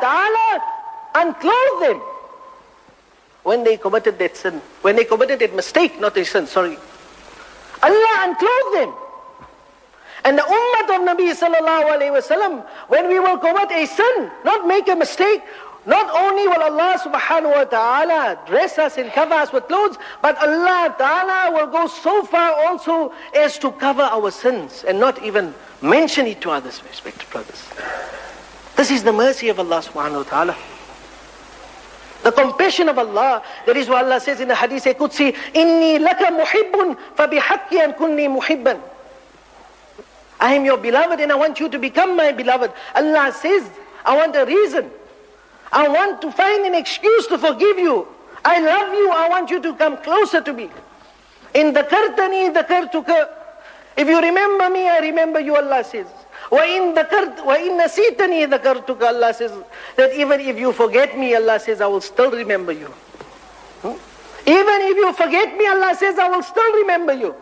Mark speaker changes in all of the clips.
Speaker 1: Ta'ala unclothed them when they committed that sin, when they committed that mistake, not a sin, sorry. Allah unclothed them. And the ummah of Nabi sallallahu alayhi wasallam, when we will commit a sin, not make a mistake, not only will Allah subhanahu wa ta'ala dress us and cover us with clothes, but Allah ta'ala will go so far also as to cover our sins and not even mention it to others, respected brothers. This is the mercy of Allah subhanahu wa ta'ala. The compassion of Allah. That is what Allah says in the Hadith Qudsi, Inni laka muhibbun fabihaqqi an kunni muhibban. I am your beloved and I want you to become my beloved. Allah says, I want a reason. I want to find an excuse to forgive you. I love you. I want you to come closer to me. In dhakartani dhakartuka. If you remember me, I remember you, Allah says. وَإِن نَسِيتَنِي ذَكَرْتُكَ. Allah says that even if you forget me, Allah says, I will still remember you. Even if you forget me, Allah says, I will still remember you.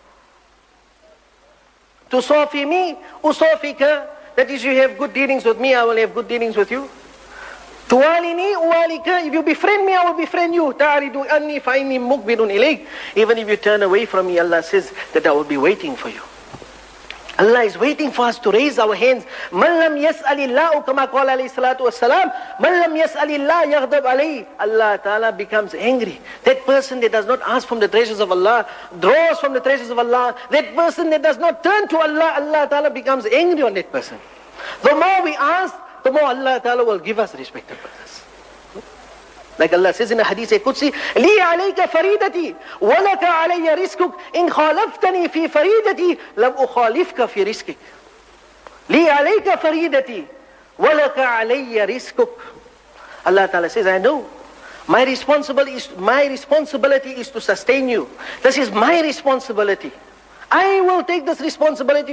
Speaker 1: Tusafimi usafika. That is, you have good dealings with me, I will have good dealings with you. Tuwalini uwalika. If you befriend me, I will befriend you. Ta'ridu anni fa inni muqbilun ilayk. Even if you turn away from me, Allah says that I will be waiting for you. Allah is waiting for us to raise our hands. Man lam yas'alillahu kama qala alayhi salatu wassalam. Man lam yas'alillah yaghdab alayhi. Allah Ta'ala becomes angry. That person that does not ask from the treasures of Allah, draws from the treasures of Allah. That person that does not turn to Allah, Allah Ta'ala becomes angry on that person. The more we ask, the more Allah Ta'ala will give us, respected brothers. Like Allah says in the Hadith Qudsi, لِي عَلَيْكَ فَرِيدَتِي وَلَكَ عَلَيَّ رِزْقُكَ إِنْ خَالَفْتَنِي فِي فَرِيدَتِي لَمْ أُخَالِفْكَ فِي رِزْقِكَ. لِي عَلَيْكَ فَرِيدَتِي وَلَكَ عَلَيَّ رِزْقُكَ. Allah Ta'ala says, I know. My responsibility is to sustain you. This is my responsibility. I will take this responsibility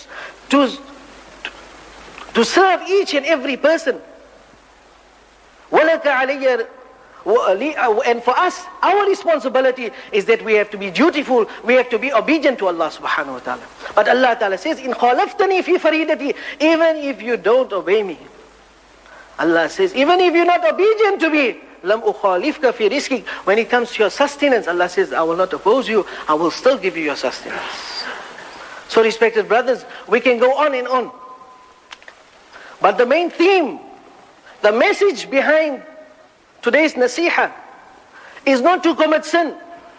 Speaker 1: to serve each and every person. وَلَكَ عَلَيَّ. And for us, our responsibility is that we have to be dutiful, we have to be obedient to Allah subhanahu wa ta'ala. But Allah Ta'ala says, إِنْ خَالَفْتَنِي فِي فَرِيدَتِي. Even if you don't obey me, Allah says, even if you're not obedient to me, لَمْ أُخَالِفْكَ فِي رِزْقِكَ. When it comes to your sustenance, Allah says, I will not oppose you, I will still give you your sustenance. So respected brothers, we can go on and on. But the main theme, the message behind today's nasiha is not to commit sin,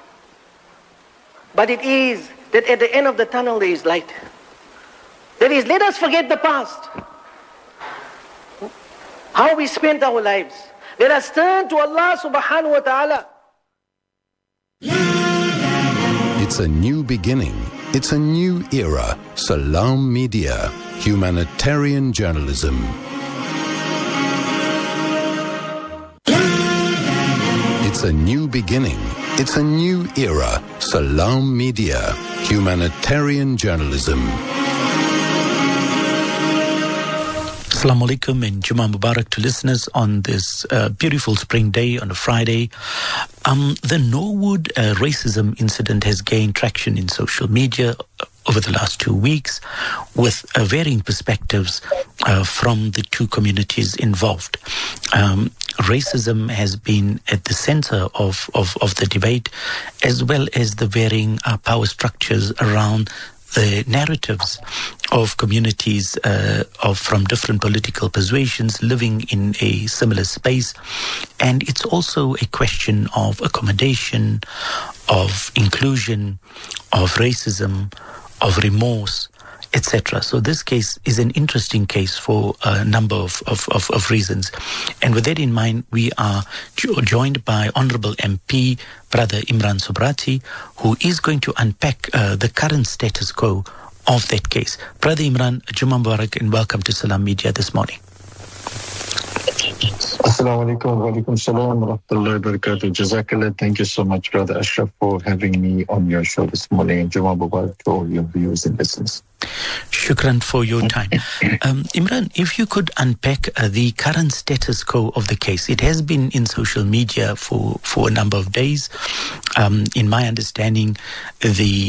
Speaker 1: but it is that at the end of the tunnel there is light. That is, let us forget the past, how we spent our lives. Let us turn to Allah subhanahu wa ta'ala.
Speaker 2: It's a new beginning. It's a new era. Salam Media, humanitarian journalism. It's a new beginning. It's a new era. Salam Media, humanitarian journalism.
Speaker 3: Assalamu alaikum and Jummah Mubarak to listeners on this beautiful spring day on a Friday. The Norwood racism incident has gained traction in social media over the last 2 weeks with varying perspectives from the two communities involved. Racism has been at the center of the debate, as well as the varying power structures around the narratives of communities from different political persuasions living in a similar space. And it's also a question of accommodation, of inclusion, of racism, of remorse, etc. So this case is an interesting case for a number of reasons. And with that in mind, we are joined by Honorable MP Brother Imran Sobrati, who is going to unpack the current status quo of that case. Brother Imran, Jummah Mubarak and welcome to Salam Media this morning.
Speaker 4: Assalamu alaikum wa alaikum salam wa rahmatullahi wa barakatuh. Jazakallah. Thank you so much, Brother Ashraf, for having me on your show this morning. Jummah Mubarak to all your viewers and listeners.
Speaker 3: Shukran for your time. Imran, if you could unpack the current status quo of the case. It has been in social media for a number of days. In my understanding,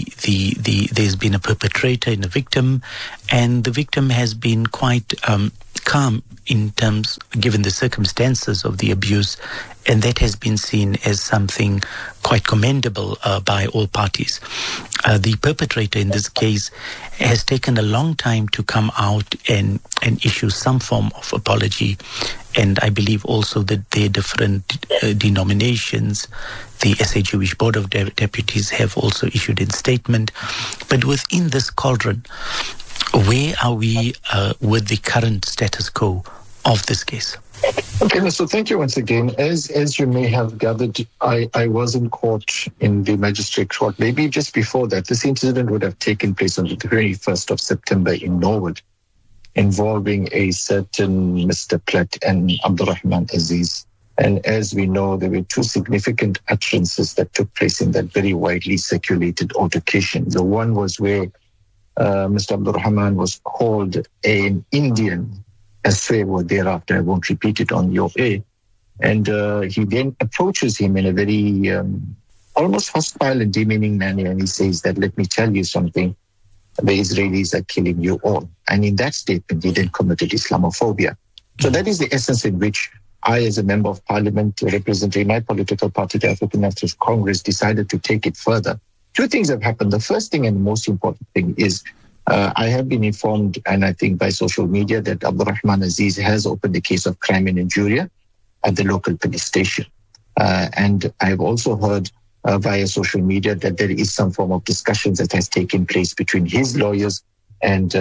Speaker 3: there's been a perpetrator and a victim, and the victim has been quite calm in terms, given the circumstances of the abuse, and that has been seen as something quite commendable by all parties. The perpetrator in this case has taken a long time to come out and issue some form of apology, and I believe also that their different denominations, the SA Jewish Board of Deputies, have also issued a statement. But within this cauldron, where are we with the current status quo of this case?
Speaker 4: Okay, so thank you once again. As you may have gathered, I was in court in the magistrate court. Maybe just before that, this incident would have taken place on the 21st of September in Norwood, involving a certain Mr. Platt and Abdurrahman Aziz. And as we know, there were two significant utterances that took place in that very widely circulated altercation. The one was where Mr. Abdurrahman was called an Indian, a swear word thereafter. I won't repeat it on your air. And he then approaches him in a very almost hostile and demeaning manner. And he says that, let me tell you something, the Israelis are killing you all. And in that statement, he then committed Islamophobia. So that is the essence in which I, as a member of parliament representing my political party, the African National Congress, decided to take it further. Two things have happened. The first thing and the most important thing is I have been informed, and I think by social media, that Abdurrahman Aziz has opened a case of crime and injury at the local police station. And I've also heard via social media that there is some form of discussions that has taken place between his lawyers and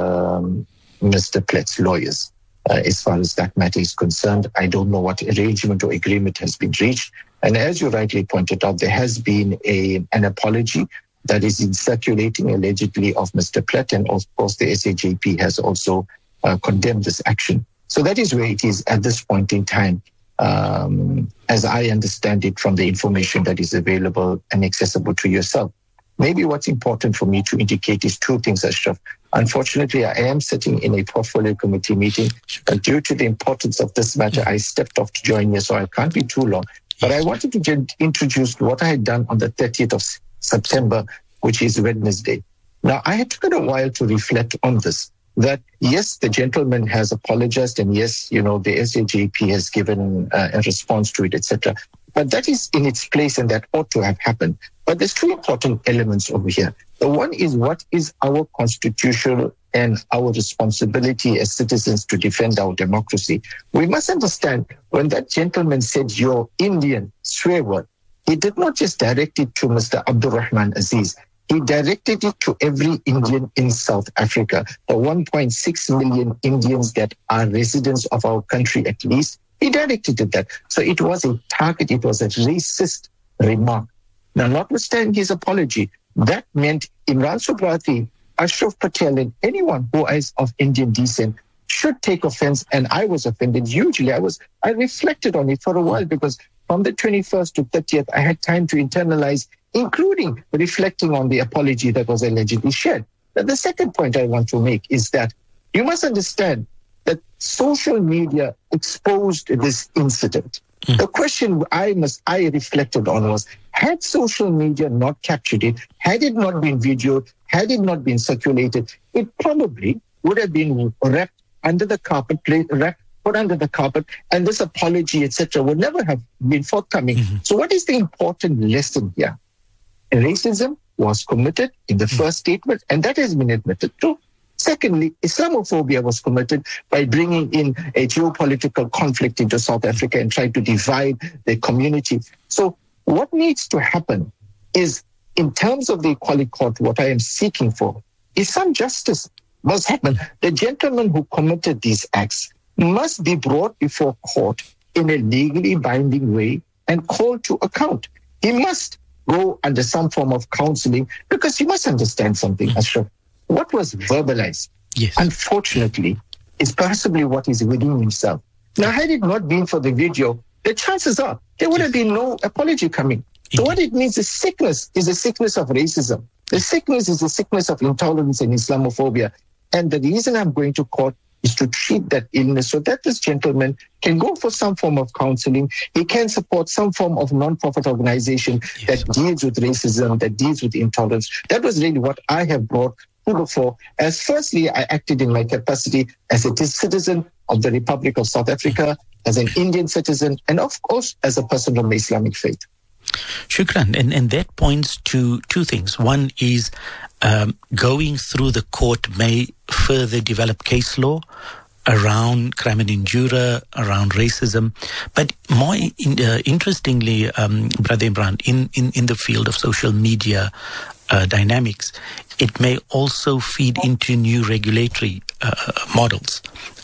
Speaker 4: Mr. Platt's lawyers. As far as that matter is concerned, I don't know what arrangement or agreement has been reached. And as you rightly pointed out, there has been an apology that is circulating allegedly of Mr. Platt, and of course the SAJP has also condemned this action. So that is where it is at this point in time, as I understand it from the information that is available and accessible to yourself. Maybe what's important for me to indicate is two things, Ashraf. Unfortunately, I am sitting in a portfolio committee meeting, but due to the importance of this matter, I stepped off to join you, so I can't be too long. But I wanted to introduce what I had done on the 30th of September, which is Wednesday. Now, I had taken a while to reflect on this, that yes, the gentleman has apologized, and yes, the SAJP has given a response to it, etc. But that is in its place, and that ought to have happened. But there's two important elements over here. The one is, what is our constitutional and our responsibility as citizens to defend our democracy? We must understand, when that gentleman said, "You're Indian," swear word, he did not just direct it to Mr. Abdurrahman Aziz. He directed it to every Indian in South Africa, the 1.6 million Indians that are residents of our country at least. He directed it that. So it was a target, it was a racist remark. Now, notwithstanding his apology, that meant Imran Subrati, Ashraf Patel, and anyone who is of Indian descent should take offense. And I was offended hugely. I reflected on it for a while, because from the 21st to 30th, I had time to internalize, including reflecting on the apology that was allegedly shared. Now, the second point I want to make is that you must understand that social media exposed this incident. The question I reflected on was, had social media not captured it, had it not been videoed, had it not been circulated, it probably would have been wrapped under the carpet, put under the carpet, and this apology, etc., would never have been forthcoming. So what is the important lesson here? Racism was committed in the first statement, and that has been admitted to. Secondly, Islamophobia was committed by bringing in a geopolitical conflict into South Africa and trying to divide the community. So what needs to happen is, in terms of the Equality Court, what I am seeking for is some justice must happen. The gentleman who committed these acts must be brought before court in a legally binding way and called to account. He must go under some form of counseling, because you must understand something, Ashraf. What was verbalized, unfortunately, is possibly what is within himself. Now, had it not been for the video, the chances are there would have been no apology coming. So what it means is sickness is a sickness of racism. The sickness is a sickness of intolerance and Islamophobia. And the reason I'm going to court is to treat that illness so that this gentleman can go for some form of counseling. He can support some form of non-profit organization that deals with racism, that deals with intolerance. That was really what I have brought to the fore as firstly, I acted in my capacity as a citizen of the Republic of South Africa, as an Indian citizen, and of course, as a person of the Islamic faith.
Speaker 3: Shukran, and that points to two things. One is going through the court may further develop case law around crime and injura, around racism. But more interestingly, Brother Imran, in the field of social media dynamics, it may also feed into new regulatory models.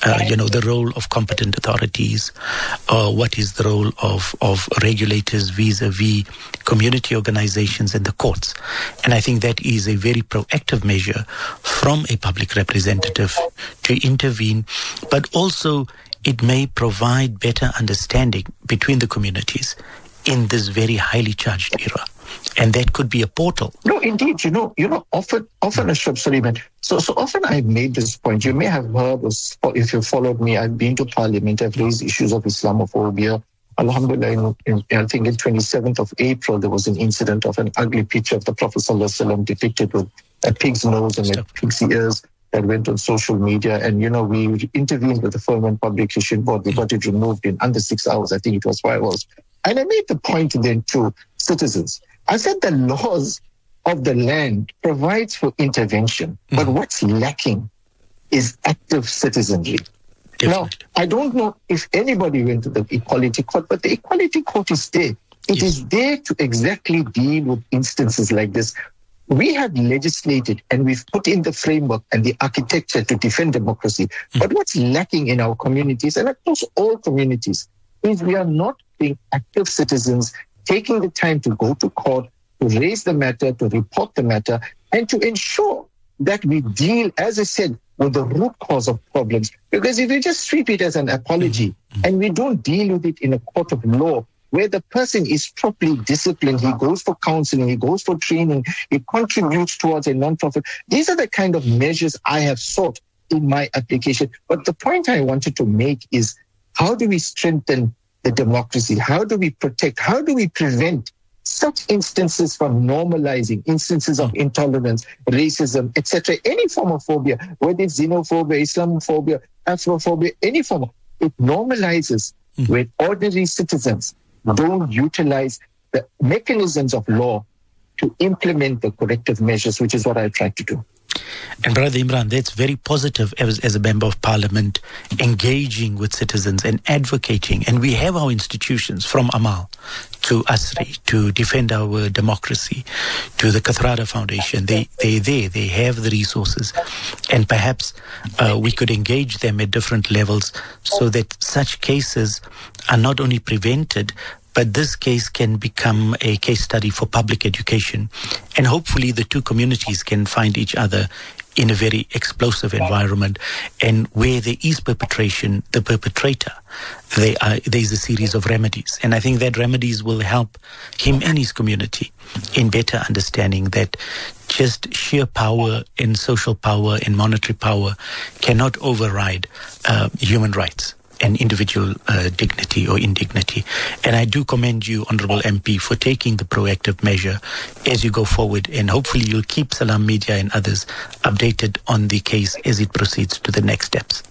Speaker 3: The role of competent authorities, what is the role of regulators vis-a-vis community organizations and the courts. And I think that is a very proactive measure from a public representative to intervene, but also it may provide better understanding between the communities in this very highly charged era. And that could be a portal.
Speaker 4: No, indeed. Often, Ashraf Suleiman. So often I've made this point. You may have heard, or if you followed me, I've been to Parliament. I've raised issues of Islamophobia. Alhamdulillah, I think in 27th of April, there was an incident of an ugly picture of the Prophet ﷺ depicted with a pig's nose and a pig's ears that went on social media. And, we intervened with the Film and Publication Board. We got it removed in under 6 hours. I think it was 5 hours. And I made the point then to citizens. I said the laws of the land provides for intervention, but what's lacking is active citizenry.
Speaker 3: Definitely.
Speaker 4: Now, I don't know if anybody went to the Equality Court, but the Equality Court is there. It is there to exactly deal with instances like this. We have legislated and we've put in the framework and the architecture to defend democracy. But what's lacking in our communities, and across all communities, is we are not being active citizens, taking the time to go to court, to raise the matter, to report the matter, and to ensure that we deal, as I said, with the root cause of problems. Because if we just treat it as an apology and we don't deal with it in a court of law, where the person is properly disciplined, he goes for counseling, he goes for training, he contributes towards a non-profit. These are the kind of measures I have sought in my application. But the point I wanted to make is, how do we strengthen the democracy? How do we protect? How do we prevent such instances from normalizing, instances of intolerance, racism, etc., any form of phobia, whether it's xenophobia, Islamophobia, Afrophobia, any form, it normalizes when ordinary citizens don't utilize the mechanisms of law to implement the corrective measures, which is what I tried to do.
Speaker 3: And Brother Imran, that's very positive as a member of parliament, engaging with citizens and advocating. And we have our institutions from Amal to ASRI to defend our democracy, to the Kathrada Foundation. They're there, they have the resources. And perhaps we could engage them at different levels so that such cases are not only prevented, but this case can become a case study for public education. And hopefully the two communities can find each other in a very explosive environment. And where there is perpetration, the perpetrator, there's a series of remedies. And I think that remedies will help him and his community in better understanding that just sheer power and social power and monetary power cannot override human rights and individual dignity or indignity. And I do commend you, Honorable MP, for taking the proactive measure as you go forward. And hopefully you'll keep Salam Media and others updated on the case as it proceeds to the next steps.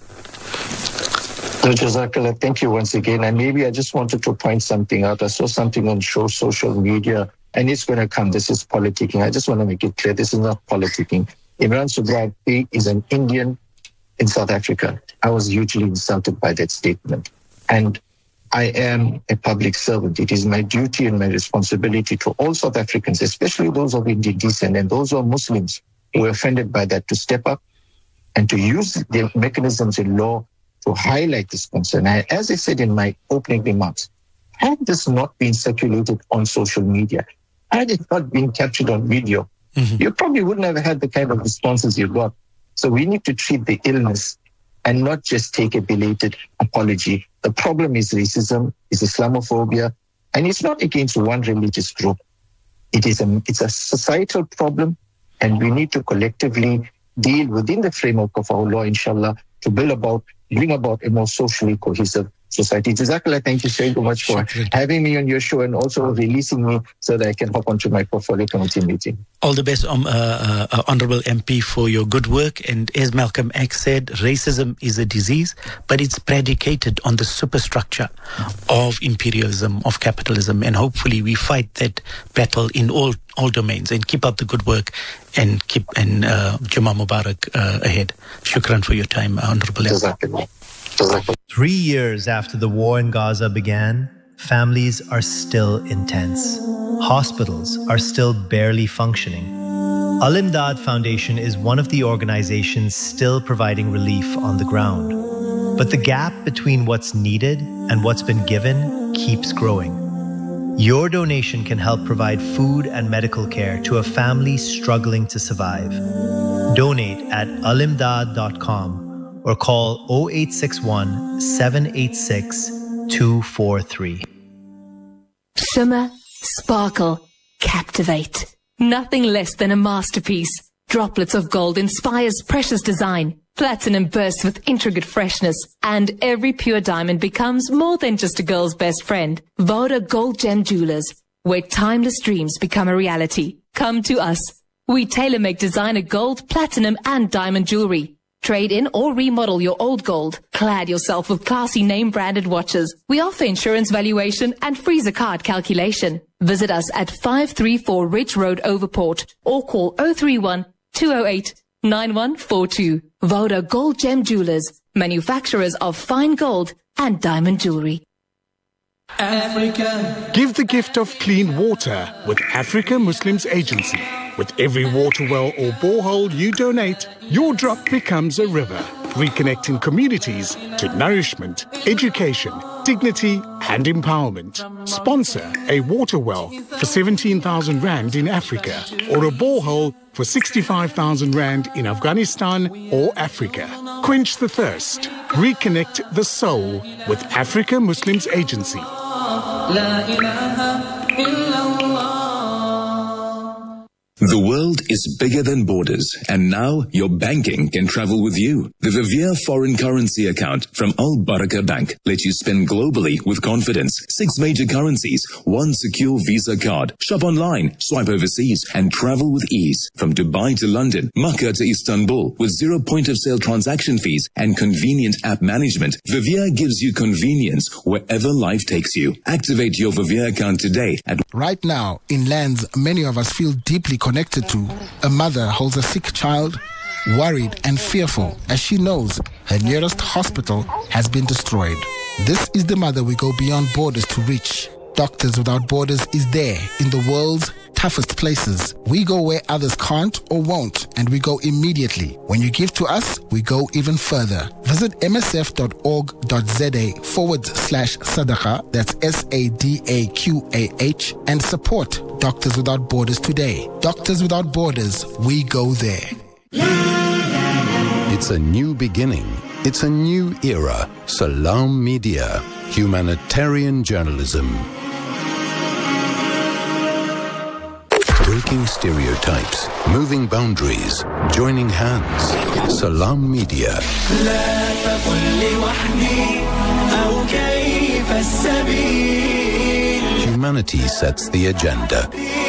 Speaker 4: Jazakallah, thank you once again. And maybe I just wanted to point something out. I saw something on social media, and it's going to come. This is politicking. I just want to make it clear. This is not politicking. Imran Subrati is an Indian in South Africa. I was hugely insulted by that statement. And I am a public servant. It is my duty and my responsibility to all South Africans, especially those of Indian descent and those who are Muslims who are offended by that, to step up and to use the mechanisms in law to highlight this concern. As I said in my opening remarks, had this not been circulated on social media, had it not been captured on video, you probably wouldn't have had the kind of responses you got. So we need to treat the illness and not just take a belated apology. The problem is racism, is Islamophobia, and it's not against one religious group. It's a societal problem, and we need to collectively deal within the framework of our law, inshallah, to bring about a more socially cohesive society. Jazakallah, thank you so much for having me on your show and also releasing me so that I can hop onto my portfolio committee meeting.
Speaker 3: All the best, Honorable MP, for your good work. And as Malcolm X said, racism is a disease, but it's predicated on the superstructure of imperialism, of capitalism. And hopefully we fight that battle in all domains, and keep up the good work and keep Jummah Mubarak ahead. Shukran for your time, Honorable MP.
Speaker 5: 3 years after the war in Gaza began, families are still intense. Hospitals are still barely functioning. Al-Imdad Foundation is one of the organizations still providing relief on the ground. But the gap between what's needed and what's been given keeps growing. Your donation can help provide food and medical care to a family struggling to survive. Donate at alimdad.com or call 0861 786 243.
Speaker 6: Shimmer, sparkle, captivate. Nothing less than a masterpiece. Droplets of gold inspires precious design. Platinum bursts with intricate freshness. And every pure diamond becomes more than just a girl's best friend. Voda Gold Gem Jewelers, where timeless dreams become a reality. Come to us. We tailor-make designer gold, platinum and diamond jewelry. Trade in or remodel your old gold. Clad yourself with classy name-branded watches. We offer insurance valuation and free zakat calculation. Visit us at 534 Ridge Road, Overport, or call 031 208 9142. Voda Gold Gem Jewelers, manufacturers of fine gold and diamond jewelry.
Speaker 7: Africa. Give the gift of clean water with Africa Muslims Agency. With every water well or borehole you donate, your drop becomes a river, reconnecting communities to nourishment, education, dignity and empowerment. Sponsor a water well for 17,000 Rand in Africa or a borehole for 65,000 Rand in Afghanistan or Africa. Quench the thirst. Reconnect the soul with Africa Muslims Agency.
Speaker 8: The world is bigger than borders, and now your banking can travel with you. The Vivier foreign currency account from Al Baraka Bank lets you spend globally with confidence. 6 major currencies, 1 secure Visa card. Shop online, swipe overseas, and travel with ease. From Dubai to London, Makkah to Istanbul, with 0 point-of-sale transaction fees and convenient app management, Vivier gives you convenience wherever life takes you. Activate your Vivier account today at...
Speaker 9: Right now, in lands many of us feel deeply connected to, a mother holds a sick child, worried and fearful as she knows her nearest hospital has been destroyed. This is the mother we go beyond borders to reach. Doctors Without Borders is there in the world's toughest places. We go where others can't or won't, and we go immediately. When you give to us, we go even further. Visit msf.org.za/sadaqa, that's SADAQAH, and support Doctors Without Borders today. Doctors Without Borders, we go there.
Speaker 2: It's a new beginning. It's a new era. Salam Media, humanitarian journalism. Breaking stereotypes, moving boundaries, joining hands. Salam Media. Humanity sets the agenda.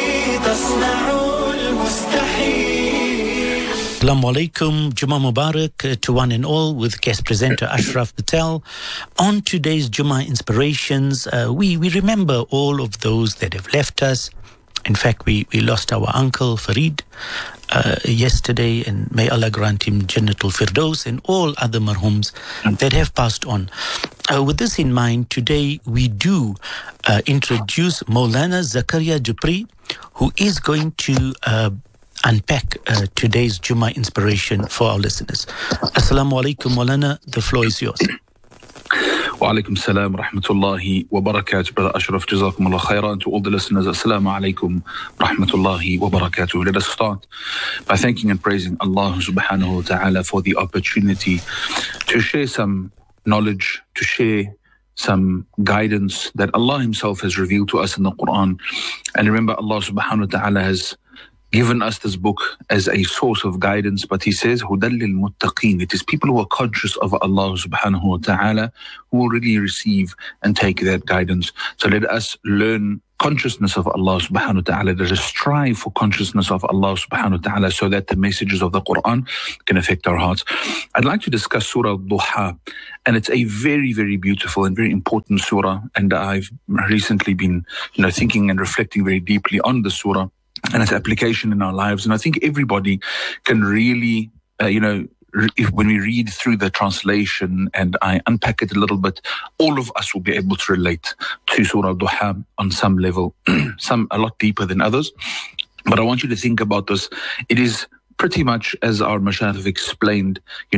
Speaker 3: Assalamu alaikum, Jummah Mubarak to one and all, with guest presenter Ashraf Patel. On today's Jummah Inspirations, we remember all of those that have left us. In fact, we lost our uncle Farid yesterday, and may Allah grant him Jannatul Firdaus, and all other marhums that have passed on. With this in mind, today we do introduce Maulana Zakaria Jupri, who is going to unpack today's Jummah inspiration for our listeners. Assalamu alaikum, Maulana. The floor is yours.
Speaker 10: Wa alaikum salam rahmatullahi wa barakatuh. Brother Ashraf, jazakumullah khairan. To all the listeners, assalamu alaikum rahmatullahi wa barakatuh. Let us start by thanking and praising Allah subhanahu wa ta'ala for the opportunity to share some knowledge, to share some guidance that Allah Himself has revealed to us in the Quran. And remember, Allah subhanahu wa ta'ala has given us this book as a source of guidance, but he says, هُدًى لِلْمُتَّقِينَ. It is people who are conscious of Allah subhanahu wa ta'ala who will really receive and take that guidance. So let us learn consciousness of Allah subhanahu wa ta'ala. Let us strive for consciousness of Allah subhanahu wa ta'ala so that the messages of the Quran can affect our hearts. I'd like to discuss Surah Duha, and it's a very, very beautiful and very important surah, and I've recently been thinking and reflecting very deeply on the surah and its application in our lives. And I think everybody can really, when we read through the translation and I unpack it a little bit, all of us will be able to relate to Surah Duha on some level, some a lot deeper than others. But I want you to think about this. It is pretty much, as our Mashayikh have explained,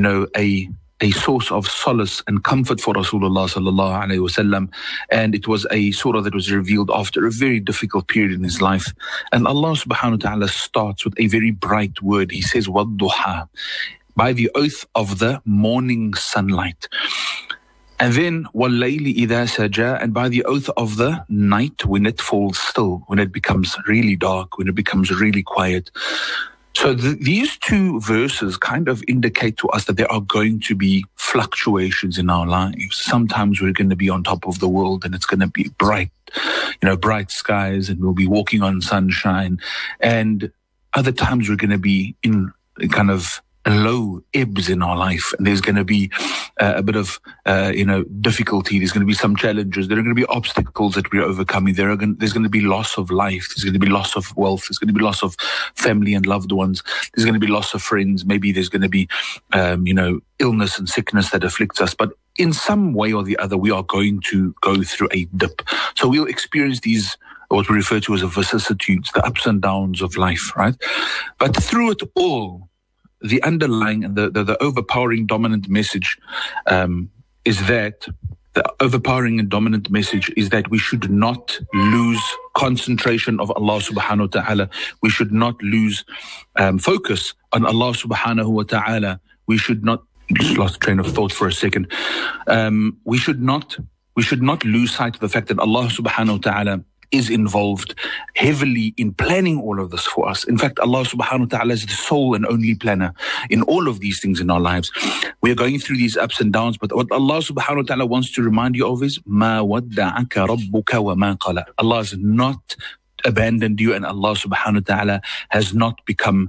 Speaker 10: a source of solace and comfort for Rasulullah sallallahu alaihi wasallam. And it was a surah that was revealed after a very difficult period in his life. And Allah subhanahu wa ta'ala starts with a very bright word. He says, وَالضُّحَى, by the oath of the morning sunlight. And then, وَاللَّيْلِ إِذَا سَجَى, and by the oath of the night when it falls still, when it becomes really dark, when it becomes really quiet. So these two verses kind of indicate to us that there are going to be fluctuations in our lives. Sometimes we're going to be on top of the world and it's going to be bright, bright skies, and we'll be walking on sunshine. And other times we're going to be in kind of low ebbs in our life, and there's going to be a bit of difficulty. There's going to be some challenges. There are going to be obstacles that we're overcoming. There's going to be loss of life. There's going to be loss of wealth. There's going to be loss of family and loved ones. There's going to be loss of friends. Maybe there's going to be illness and sickness that afflicts us. But in some way or the other, we are going to go through a dip. So we'll experience these, what we refer to as vicissitudes, the ups and downs of life, right? But through it all, the underlying and the overpowering dominant message is that we should not lose concentration of Allah subhanahu wa ta'ala. We should not lose focus on Allah subhanahu wa ta'ala. We should not, just lost train of thought for a second. We should not lose sight of the fact that Allah subhanahu wa ta'ala is involved heavily in planning all of this for us. In fact, Allah subhanahu wa ta'ala is the sole and only planner in all of these things in our lives. We are going through these ups and downs, but what Allah subhanahu wa ta'ala wants to remind you of is مَا وَدَّعَكَ رَبُّكَ وَمَا قَلَى. Allah has not abandoned you, and Allah subhanahu wa ta'ala has not become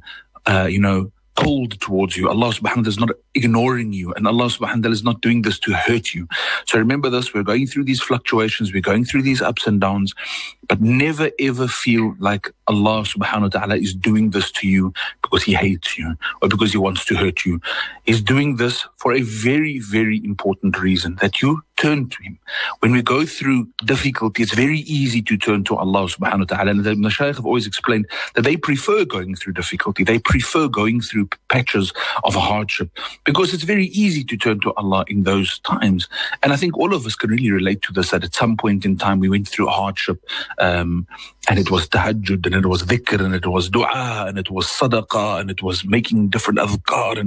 Speaker 10: cold towards you. Allah subhanahu wa ta'ala is not ignoring you, and Allah subhanahu wa ta'ala is not doing this to hurt you. So remember this, we're going through these fluctuations, we're going through these ups and downs, but never ever feel like Allah subhanahu wa ta'ala is doing this to you because He hates you or because He wants to hurt you. He's doing this for a very, very important reason, that you turn to Him. When we go through difficulty, it's very easy to turn to Allah subhanahu wa ta'ala. And the Mashayikh have always explained that they prefer going through difficulty. They prefer going through patches of hardship because it's very easy to turn to Allah in those times. And I think all of us can really relate to this, that at some point in time we went through hardship, and it was tahajjud, and it was dhikr, and it was dua, and it was sadaqah, and it was making different adhkar,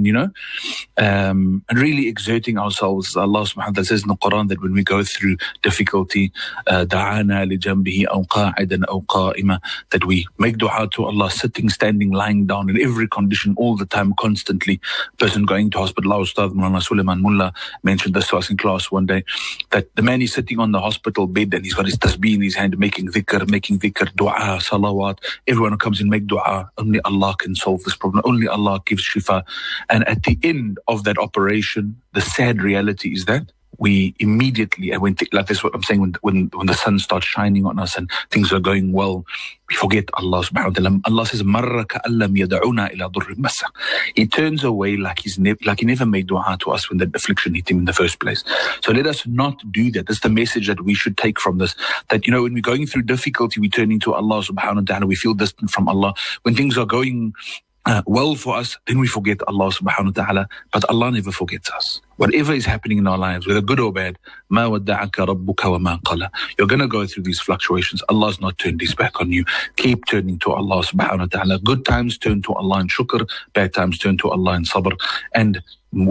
Speaker 10: and really exerting ourselves. Allah subhanahu wa ta'ala says in the Quran that when we go through difficulty, da'ana li jambihi aw qa'idan aw qa'ima, that we make dua to Allah sitting, standing, lying down, in every condition, all the time, constantly. Person going to hospital, our Ustad Mullah Sulaiman Mullah mentioned this to us in class one day, that the man is sitting on the hospital bed and he's got his tasbih in his hand, making dhikr, dua, salawat. Everyone who comes in make dua. Only Allah can solve this problem. Only Allah gives shifa. And at the end of that operation, the sad reality is that we immediately, and like this, what I'm saying, when the sun starts shining on us and things are going well, we forget Allah subhanahu wa ta'ala. Allah says, "Marra ka'allam yad'una ila durrin massa." He turns away like he never made dua to us when the affliction hit him in the first place. So let us not do that. That's the message that we should take from this. That when we're going through difficulty, we turn into Allah subhanahu wa ta'ala. We feel distant from Allah. When things are going well for us, then we forget Allah subhanahu wa ta'ala. But Allah never forgets us. Whatever is happening in our lives, whether good or bad, مَا وَدَّعَكَ رَبُّكَ وَمَا قَلَى. You're going to go through these fluctuations. Allah's not turned His back on you. Keep turning to Allah subhanahu wa ta'ala. Good times, turn to Allah in shukr. Bad times, turn to Allah in sabr. And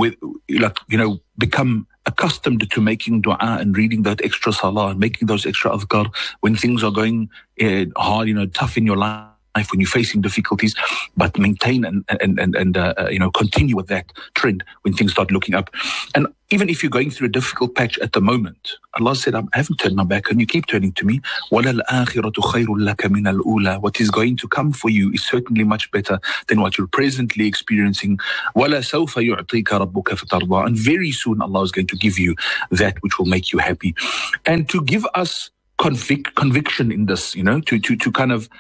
Speaker 10: become accustomed to making dua and reading that extra salah and making those extra adhkar when things are going hard, tough in your life. life when you're facing difficulties, but maintain and continue with that trend when things start looking up. And even if you're going through a difficult patch at the moment, Allah said, I haven't turned my back and you keep turning to me. وَلَلْآخِرَةُ خَيْرٌ لَكَ مِنَ الْأُولَى. What is going to come for you is certainly much better than what you're presently experiencing. وَلَسَوْفَ يُعْطِيكَ رَبُّكَ فَتَرْضَى. And very soon Allah is going to give you that which will make you happy. And to give us conviction in this, to kind of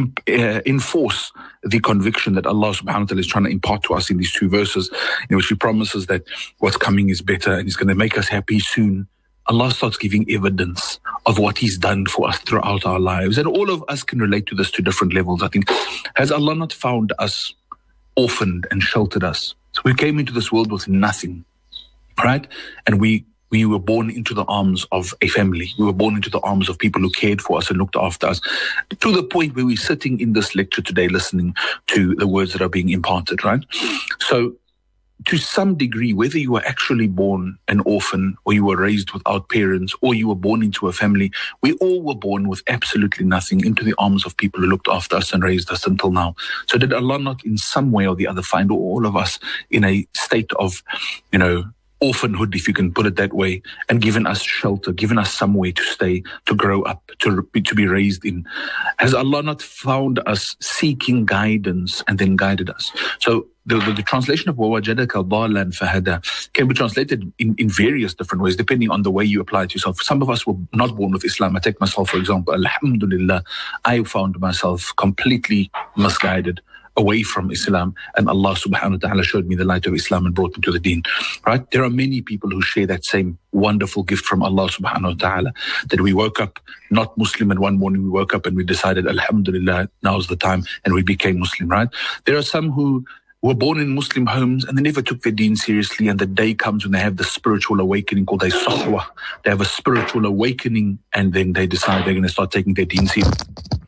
Speaker 10: enforce the conviction that Allah subhanahu wa ta'ala is trying to impart to us in these two verses, in which He promises that what's coming is better and He's going to make us happy soon. Allah starts giving evidence of what He's done for us throughout our lives. And all of us can relate to this to different levels, I think. Has Allah not found us orphaned and sheltered us? So we came into this world with nothing, right? And we were born into the arms of a family. We were born into the arms of people who cared for us and looked after us, to the point where we're sitting in this lecture today listening to the words that are being imparted, right? So to some degree, whether you were actually born an orphan or you were raised without parents or you were born into a family, we all were born with absolutely nothing into the arms of people who looked after us and raised us until now. So did Allah not in some way or the other find all of us in a state of, orphanhood, if you can put it that way, and given us shelter, given us somewhere to stay, to grow up, to be raised in? Has Allah not found us seeking guidance and then guided us? So the translation of وَوَجَدَكَ ضَالًا فَهَدَى can be translated in various different ways, depending on the way you apply it to yourself. Some of us were not born with Islam. I take myself, for example. Alhamdulillah, I found myself completely misguided away from Islam, and Allah subhanahu wa ta'ala showed me the light of Islam and brought me to the deen, right? There are many people who share that same wonderful gift from Allah subhanahu wa ta'ala, that we woke up not Muslim and one morning we woke up and we decided, Alhamdulillah, now's the time, and we became Muslim, right? There are some who were born in Muslim homes and they never took their deen seriously, and the day comes when they have the spiritual awakening called a sahwa. They have a spiritual awakening and then they decide they're going to start taking their deen seriously.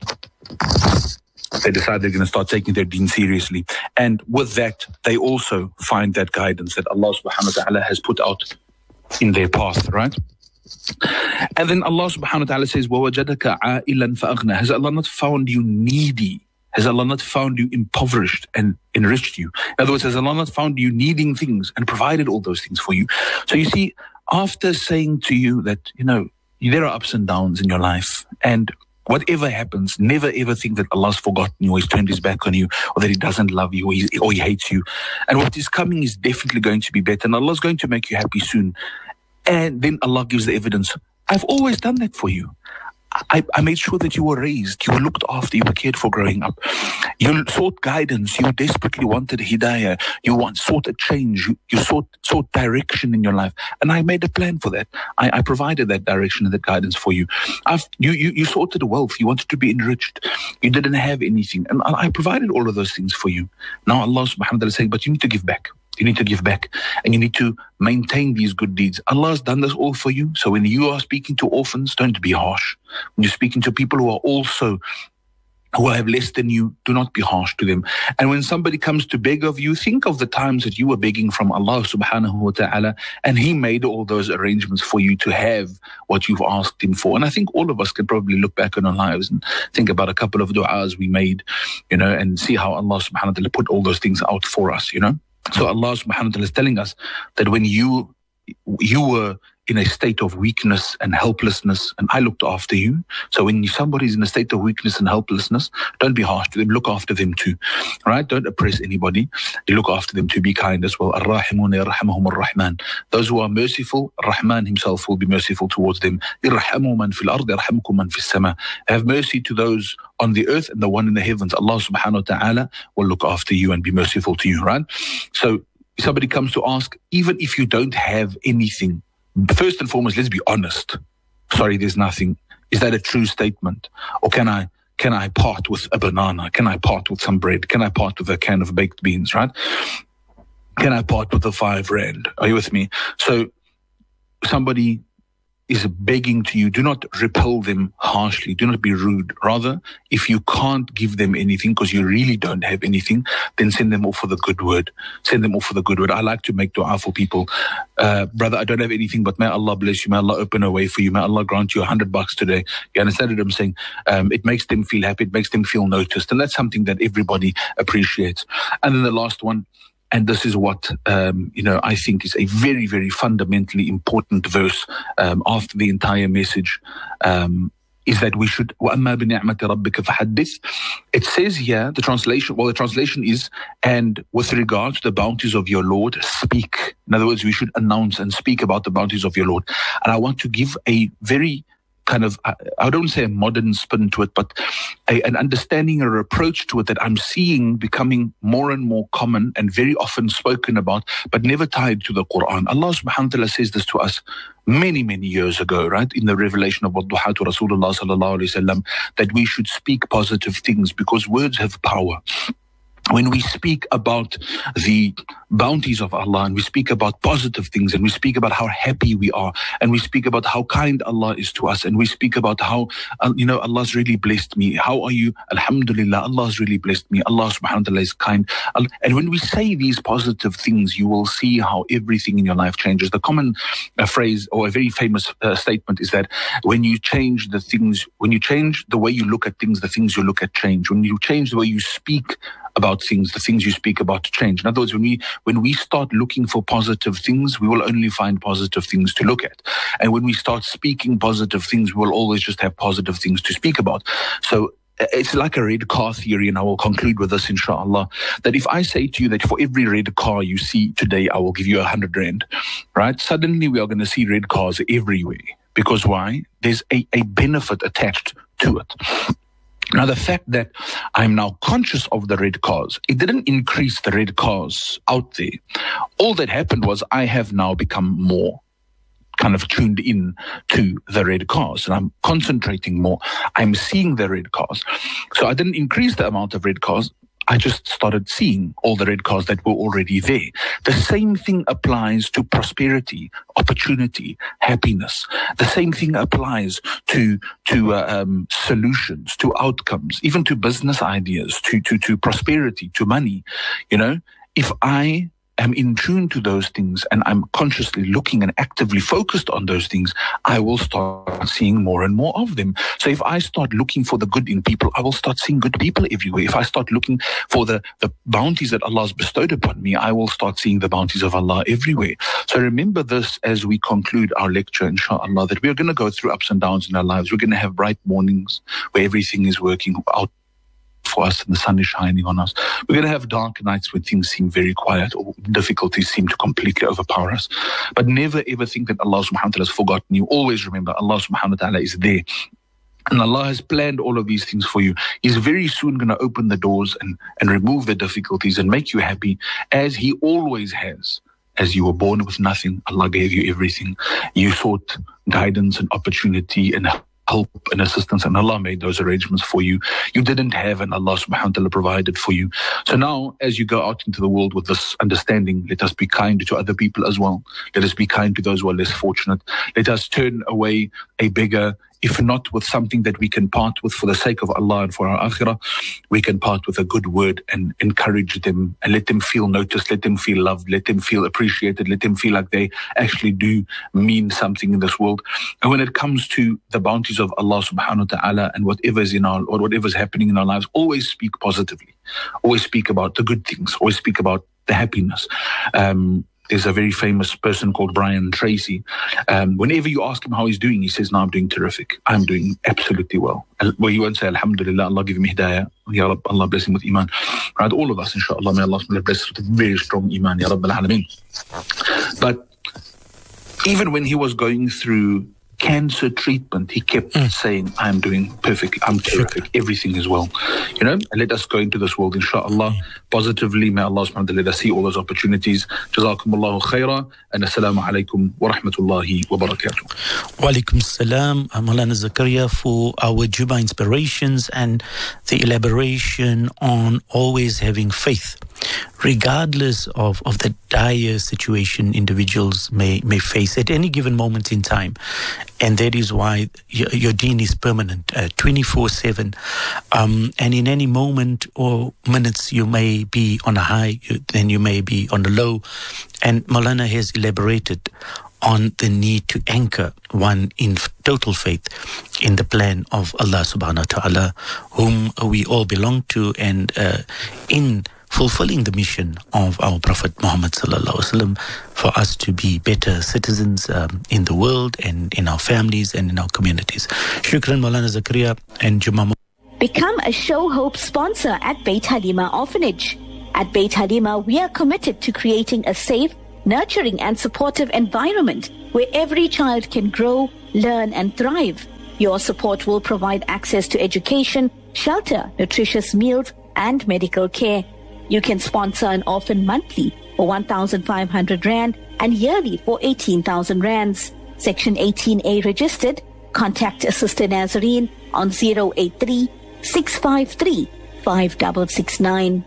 Speaker 10: They decide they're going to start taking their deen seriously. And with that, they also find that guidance that Allah subhanahu wa ta'ala has put out in their path, right? And then Allah subhanahu wa ta'ala says, وَوَجَدَكَ عَائِلًا فَأَغْنَى. Has Allah not found you needy? Has Allah not found you impoverished and enriched you? In other words, has Allah not found you needing things and provided all those things for you? So you see, after saying to you that, there are ups and downs in your life, and whatever happens, never ever think that Allah's forgotten you or He's turned His back on you or that He doesn't love you or He hates you. And what is coming is definitely going to be better, and Allah's going to make you happy soon. And then Allah gives the evidence. I've always done that for you. I made sure that you were raised, you were looked after, you were cared for growing up. You sought guidance, you desperately wanted hidayah, you sought a change, you sought direction in your life. And I made a plan for that. I provided that direction and that guidance for you. You sought wealth, you wanted to be enriched, you didn't have anything. And I provided all of those things for you. Now Allah subhanahu wa ta'ala is saying, but you need to give back. You need to give back and you need to maintain these good deeds. Allah has done this all for you. So when you are speaking to orphans, don't be harsh. When you're speaking to people who have less than you, do not be harsh to them. And when somebody comes to beg of you, think of the times that you were begging from Allah subhanahu wa ta'ala, and He made all those arrangements for you to have what you've asked Him for. And I think all of us can probably look back on our lives and think about a couple of du'as we made, and see how Allah subhanahu wa ta'ala put all those things out for us, So Allah subhanahu wa ta'ala is telling us that when you were in a state of weakness and helplessness, and I looked after you. So when somebody's in a state of weakness and helplessness, don't be harsh to them, look after them too, right? Don't oppress anybody. You look after them too, be kind as well. Ar-Rahimun yarhamuhum ar-Rahman. Those who are merciful, Rahman Himself will be merciful towards them. Irhamu man fil ard, yarhamkum man fis sama. Have mercy to those on the earth and the one in the heavens. Allah subhanahu wa ta'ala will look after you and be merciful to you, right? So if somebody comes to ask, even if you don't have anything, first and foremost, let's be honest. Sorry, there's nothing. Is that a true statement? Or can I part with a banana? Can I part with some bread? Can I part with a can of baked beans, right? Can I part with the 5 rand? Are you with me? So somebody is begging to you, do not repel them harshly. Do not be rude. Rather, if you can't give them anything because you really don't have anything, then send them off for the good word. Send them off for the good word. I like to make dua for people. Brother, I don't have anything, but may Allah bless you. May Allah open a way for you. May Allah grant you $100 today. You understand what I'm saying? It makes them feel happy. It makes them feel noticed. And that's something that everybody appreciates. And then the last one, and this is what, I think is a very, very fundamentally important verse after the entire message, is that we should, وَأَمَّا بِنِعْمَةِ رَبِّكَ فَحَدِّثْ. It says here, the translation is, and with regard to the bounties of your Lord, speak. In other words, we should announce and speak about the bounties of your Lord. And I want to give a very kind of, I don't say a modern spin to it, but an understanding or approach to it that I'm seeing becoming more and more common and very often spoken about, but never tied to the Quran. Allah subhanahu wa ta'ala says this to us many, many years ago, right? In the revelation of Wadduha to Rasulullah sallallahu alayhi wa sallam, that we should speak positive things because words have power. When we speak about the bounties of Allah and we speak about positive things and we speak about how happy we are and we speak about how kind Allah is to us and we speak about how, Allah's really blessed me. How are you? Alhamdulillah, Allah's really blessed me. Allah subhanahu wa ta'ala is kind. And when we say these positive things, you will see how everything in your life changes. The common phrase or a very famous statement is that when you change the way you look at things, the things you look at change. When you change the way you speak about things, the things you speak about to change. In other words, when we start looking for positive things, we will only find positive things to look at. And when we start speaking positive things, we will always just have positive things to speak about. So it's like a red car theory, and I will conclude with this, inshallah, that if I say to you that for every red car you see today, I will give you 100 rand, right? Suddenly we are going to see red cars everywhere. Because why? There's a benefit attached to it. Now, the fact that I'm now conscious of the red cars, it didn't increase the red cars out there. All that happened was I have now become more kind of tuned in to the red cars and I'm concentrating more. I'm seeing the red cars. So I didn't increase the amount of red cars. I just started seeing all the red cars that were already there. The same thing applies to prosperity, opportunity, happiness. The same thing applies to solutions, to outcomes, even to business ideas, to prosperity, to money. If I am in tune to those things and I'm consciously looking and actively focused on those things, I will start seeing more and more of them. So if I start looking for the good in people, I will start seeing good people everywhere. If I start looking for the bounties that Allah has bestowed upon me, I will start seeing the bounties of Allah everywhere. So remember this as we conclude our lecture, inshallah, that we are going to go through ups and downs in our lives. We're going to have bright mornings where everything is working out for us and the sun is shining on us. We're going to have dark nights when things seem very quiet or difficulties seem to completely overpower us. But never ever think that Allah subhanahu wa ta'ala has forgotten you. Always remember Allah subhanahu wa ta'ala is there. And Allah has planned all of these things for you. He's very soon going to open the doors and remove the difficulties and make you happy as He always has. As you were born with nothing, Allah gave you everything. You sought guidance and opportunity and help and assistance, and Allah made those arrangements for you. You didn't have, and Allah subhanahu wa ta'ala provided for you. So now, as you go out into the world with this understanding, let us be kind to other people as well. Let us be kind to those who are less fortunate. Let us turn away a beggar, if not with something that we can part with for the sake of Allah and for our akhirah, we can part with a good word and encourage them and let them feel noticed, let them feel loved, let them feel appreciated, let them feel like they actually do mean something in this world. And when it comes to the bounties of Allah subhanahu wa ta'ala and whatever's happening in our lives, always speak positively. Always speak about the good things. Always speak about the happiness. There's a very famous person called Brian Tracy. Whenever you ask him how he's doing, he says, no, I'm doing terrific. I'm doing absolutely well. Well, you won't say, Alhamdulillah, Allah give him hidayah. Ya Rabb, Allah bless him with iman. Right, all of us, inshallah, may Allah bless us with a very strong iman. Ya Rabb al-Alameen. But even when he was going through cancer treatment, he kept saying, I'm doing perfect, I'm terrific, everything is well. And let us go into this world, inshallah, positively. May Allah subhanahu wa ta'ala let us see all those opportunities. Jazakumullahu khaira, and assalamu alaikum wa rahmatullahi wa barakatuh.
Speaker 3: Wa alaikum salam, Maulana Zakaria, for our Juma inspirations and the elaboration on always having faith. regardless of the dire situation individuals may face at any given moment in time. And that is why your deen is permanent, 24/7. And in any moment or minutes, you may be on a high, then you may be on a low. And Maulana has elaborated on the need to anchor one in total faith in the plan of Allah subhanahu wa ta'ala, whom we all belong to, and in fulfilling the mission of our Prophet Muhammad sallallahu alaihi wasallam for us to be better citizens in the world and in our families and in our communities. Shukran Maulana Zakaria and Juma.
Speaker 11: Become a Show Hope sponsor at Beit Halima Orphanage. At Beit Halima, we are committed to creating a safe, nurturing and supportive environment where every child can grow, learn and thrive. Your support will provide access to education, shelter, nutritious meals and medical care. You can sponsor an orphan monthly for 1,500 Rand and yearly for 18,000 Rands. Section 18A registered. Contact Sister Nazarene on 083 653 5669.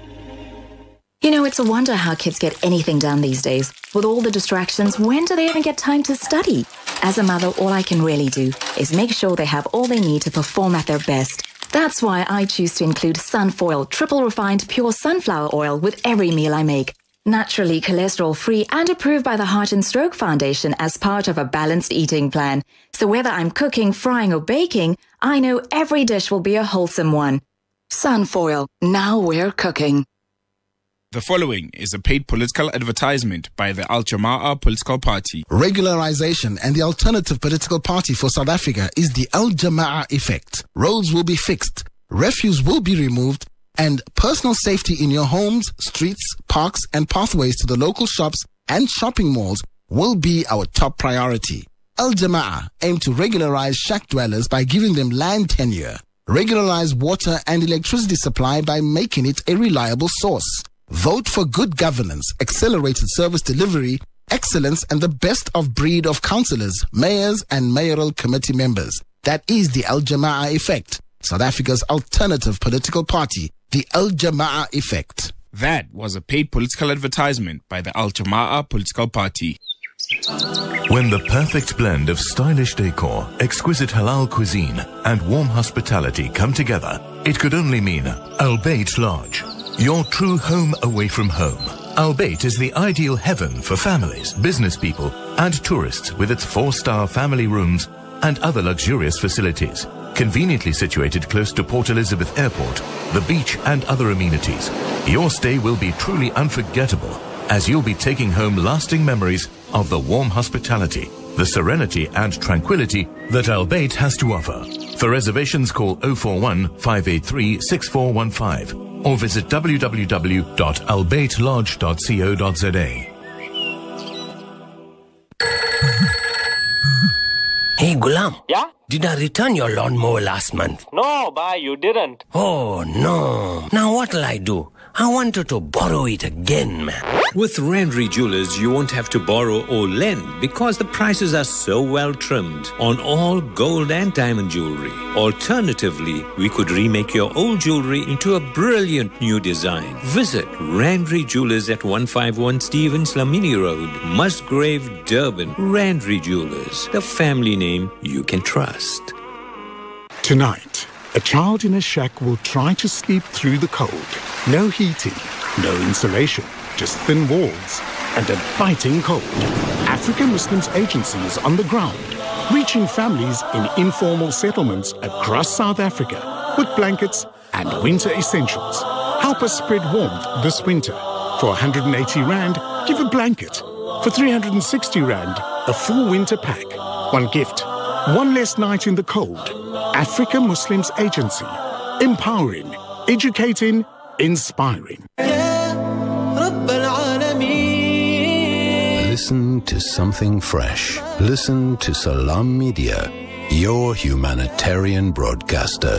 Speaker 12: You know, it's a wonder how kids get anything done these days. With all the distractions, when do they even get time to study? As a mother, all I can really do is make sure they have all they need to perform at their best. That's why I choose to include Sunfoil triple refined pure sunflower oil with every meal I make. Naturally cholesterol-free and approved by the Heart and Stroke Foundation as part of a balanced eating plan. So whether I'm cooking, frying or baking, I know every dish will be a wholesome one. Sunfoil, now we're cooking.
Speaker 13: The following is a paid political advertisement by the Al Jama'ah political party.
Speaker 9: Regularization and the alternative political party for South Africa is the Al Jama'ah effect. Roads will be fixed, refuse will be removed, and personal safety in your homes, streets, parks, and pathways to the local shops and shopping malls will be our top priority. Al Jama'ah aim to regularize shack dwellers by giving them land tenure, regularize water and electricity supply by making it a reliable source. Vote for good governance, accelerated service delivery, excellence, and the best of breed of councillors, mayors, and mayoral committee members. That is the Al Jama'ah effect, South Africa's alternative political party, the Al Jama'ah effect.
Speaker 13: That was a paid political advertisement by the Al Jama'ah political party.
Speaker 14: When the perfect blend of stylish decor, exquisite halal cuisine, and warm hospitality come together, it could only mean Al Bait Lodge. Your true home away from home. Al Bait is the ideal heaven for families, business people, and tourists with its 4-star family rooms and other luxurious facilities. Conveniently situated close to Port Elizabeth Airport, the beach, and other amenities. Your stay will be truly unforgettable as you'll be taking home lasting memories of the warm hospitality, the serenity and tranquility that Al Bait has to offer. For reservations, call 041 583 6415. or visit www.albaitlodge.co.za.
Speaker 15: Hey, Gulam.
Speaker 16: Yeah?
Speaker 15: Did I return your lawnmower last month?
Speaker 16: No, bhai, you didn't.
Speaker 15: Oh, no. Now what'll I do? I wanted to borrow it again, man.
Speaker 17: With Randry Jewelers, you won't have to borrow or lend because the prices are so well trimmed on all gold and diamond jewelry. Alternatively, we could remake your old jewelry into a brilliant new design. Visit Randry Jewelers at 151 Stevens Lamini Road, Musgrave, Durban. Randry Jewelers, the family name you can trust.
Speaker 7: Tonight, a child in a shack will try to sleep through the cold. No heating, no insulation, just thin walls and a biting cold. African Muslims Agency is on the ground, reaching families in informal settlements across South Africa with blankets and winter essentials. Help us spread warmth this winter. For 180 Rand, give a blanket. For 360 Rand, a full winter pack. One gift, one less night in the cold. Africa Muslims Agency. Empowering, educating, inspiring.
Speaker 2: Listen to something fresh. Listen to Salam Media, your humanitarian broadcaster.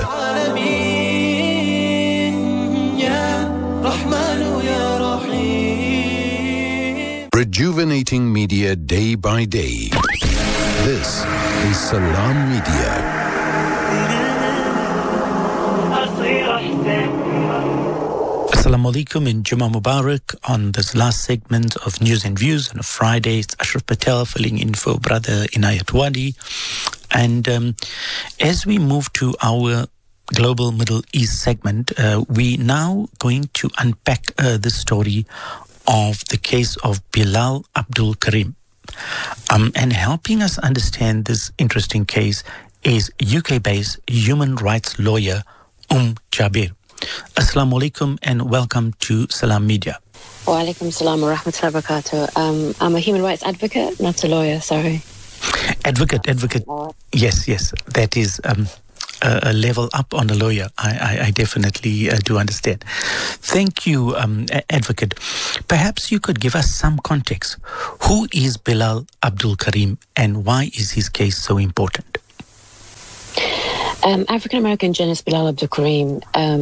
Speaker 2: Rejuvenating media day by day. This is Salam Media.
Speaker 3: Assalamu Assalamu alaikum and Juma Mubarak on this last segment of News and Views on a Friday. It's Ashraf Patel filling in for Brother Inayat Wadi. And as we move to our Global Middle East segment, we now going to unpack the story of the case of Bilal Abdul Karim. And helping us understand this interesting case is UK-based human rights lawyer Jabir. Assalamu alaikum and welcome to Salam Media.
Speaker 16: Wa alaikum salam wa rahmatullahi wa barakatuh. I'm a human rights advocate, not a lawyer, sorry.
Speaker 3: Advocate. Yes, that is a level up on a lawyer. I definitely do understand. Thank you, advocate. Perhaps you could give us some context. Who is Bilal Abdul Karim and why is his case so important?
Speaker 16: African-American journalist Bilal Abdul Karim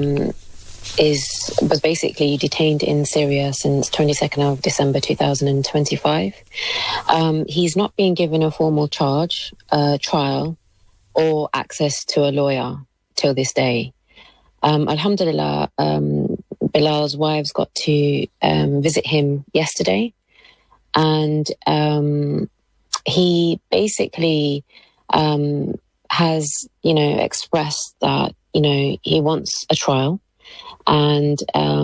Speaker 16: was basically detained in Syria since 22nd of December 2025. He's not being given a formal charge, trial, or access to a lawyer till this day. Alhamdulillah, Bilal's wives got to visit him yesterday, and he basically has, expressed that, he wants a trial and